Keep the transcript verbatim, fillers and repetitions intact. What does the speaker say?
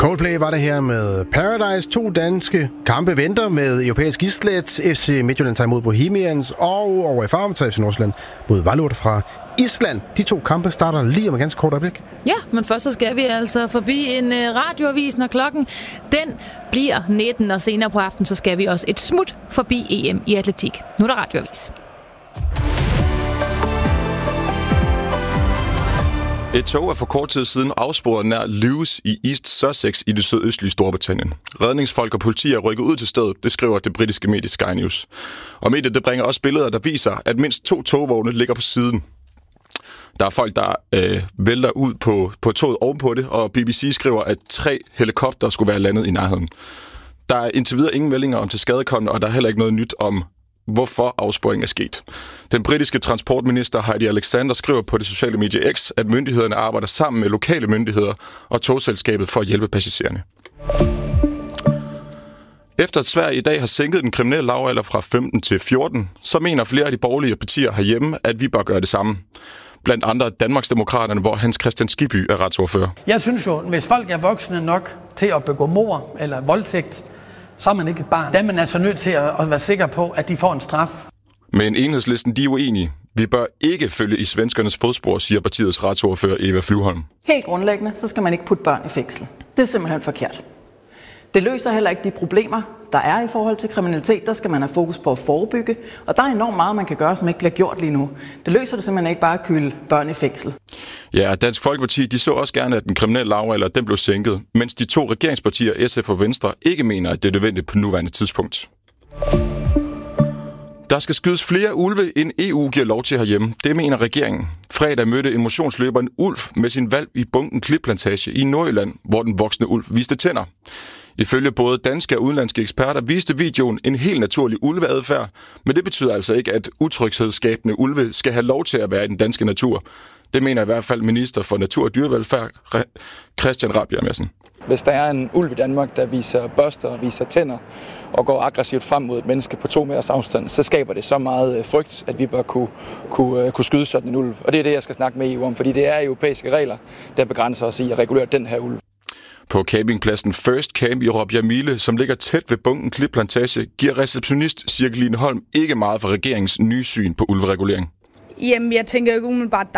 Coldplay var det her med Paradise. To danske kampe venter med europæisk islet. F C Midtjylland tager imod Bohemians, og over i Farum tager F C Nordsjælland mod Vejle fra Island. De to kampe starter lige om et ganske kort øjeblik. Ja, men først så skal vi altså forbi en radioavis, når klokken den bliver nitten, og senere på aftenen så skal vi også et smut forbi E M i atletik. Nu er der radioavis. Et tog er for kort tid siden afsporet nær Lewes i East Sussex i det sydøstlige Storbritannien. Redningsfolk og politi er rykket ud til stedet, det skriver det britiske medie Sky News. Og mediet det bringer også billeder, der viser, at mindst to togvogne ligger på siden. Der er folk, der øh, vælter ud på, på toget ovenpå det, og B B C skriver, at tre helikopter skulle være landet i nærheden. Der er indtil videre ingen meldinger om tilskadekomne, og der er heller ikke noget nyt om, hvorfor afsporingen er sket. Den britiske transportminister Heidi Alexander skriver på det sociale medie X, at myndighederne arbejder sammen med lokale myndigheder og togselskabet for at hjælpe passagererne. Efter at Sverige i dag har sænket den kriminelle lavalder fra femten til fjorten, så mener flere af de borgerlige partier herhjemme, at vi bør gøre det samme. Blandt andre Danmarksdemokraterne, hvor Hans Kristian Skibby er retsordfører. Jeg synes jo, hvis folk er voksne nok til at begå mord eller voldtægt, så er man ikke et barn. Der er man altså nødt til at være sikker på, at de får en straf. Men Enhedslisten, de er uenige. Vi bør ikke følge i svenskernes fodspor, siger partiets retsordfører Eva Flyvholm. Helt grundlæggende, så skal man ikke putte børn i fængsel. Det er simpelthen forkert. Det løser heller ikke de problemer, der er i forhold til kriminalitet. Der skal man have fokus på at forebygge. Og der er enormt meget, man kan gøre, som ikke bliver gjort lige nu. Det løser det simpelthen ikke bare at kylde børn i fængsel. Ja, Dansk Folkeparti, de så også gerne, at den kriminelle lavalder den blev sænket, mens de to regeringspartier, S F og Venstre, ikke mener, at det er nødvendigt på nuværende tidspunkt. Der skal skydes flere ulve, end E U giver lov til herhjemme. Det mener regeringen. Fredag mødte en motionsløber en ulv med sin valp i Bunken Klipplantage i Nordjylland, hvor den voksne ulv viste tænder. Ifølge både danske og udenlandske eksperter viste videoen en helt naturlig ulveadfærd, men det betyder altså ikke, at utryghedsskabende ulve skal have lov til at være i den danske natur. Det mener i hvert fald minister for natur og dyrevelfærd, Christian Rabjerg Madsen. Hvis der er en ulv i Danmark, der viser børster og viser tænder og går aggressivt frem mod et menneske på to meters afstand, så skaber det så meget frygt, at vi bør kunne, kunne, kunne skyde sådan en ulv. Og det er det, jeg skal snakke med E U om, fordi det er europæiske regler, der begrænser os i at regulere den her ulv. På campingpladsen First Camp i Råbjerg-Mile, som ligger tæt ved Bunken Klipplantage, giver receptionist Cirkeline Holm ikke meget for regeringens nye syn på ulveregulering. Jamen, jeg tænker ikke umiddelbart,